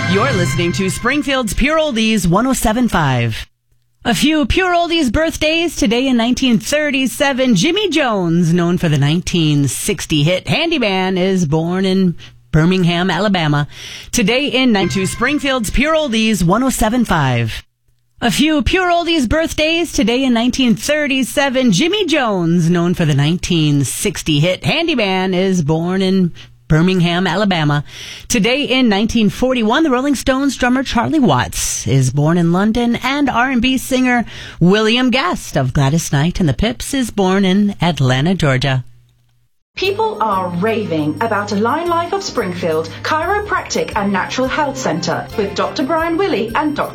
You're listening to Springfield's Pure Oldies 107.5. A few Pure Oldies birthdays today in 1937. Jimmy Jones, known for the 1960 hit Handyman, is born in Birmingham, Alabama. Today in 92 Springfield's Pure Oldies 107.5. A few Pure Oldies birthdays today in 1937. Jimmy Jones, known for the 1960 hit Handyman, is born in Birmingham, Alabama. Today in 1941, the Rolling Stones drummer Charlie Watts is born in London, and R&B singer William Guest of Gladys Knight and the Pips is born in Atlanta, Georgia. People are raving about Align Life of Springfield Chiropractic and Natural Health Centre with Dr. Brian Willey and Dr.